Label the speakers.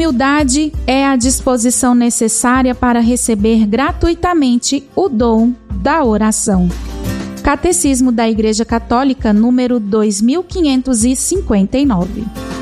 Speaker 1: humildade é a disposição necessária para receber gratuitamente o dom da oração. Catecismo da Igreja Católica, número 2559.